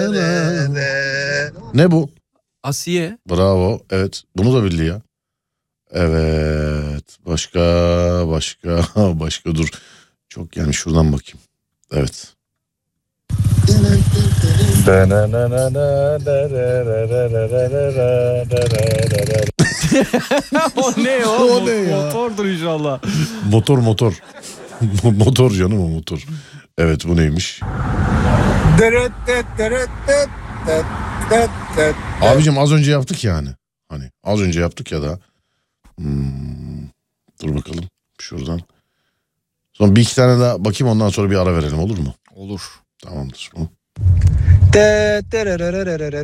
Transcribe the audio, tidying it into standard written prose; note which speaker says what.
Speaker 1: Ne bu?
Speaker 2: Asiye.
Speaker 1: Bravo. Evet. Bunu da bildi ya. Evet. Başka dur. Çok yani şuradan bakayım. Evet.
Speaker 2: O ne o?
Speaker 1: O ne ya?
Speaker 2: Motordur inşallah.
Speaker 1: Motor. Motor canım, o motor. Evet, bu neymiş? Abicim az önce yaptık yani. Hani az önce yaptık ya da. Dur bakalım şuradan. Son bir iki tane daha bakayım, ondan sonra bir ara verelim, olur mu?
Speaker 2: Olur.
Speaker 1: Tamamdır.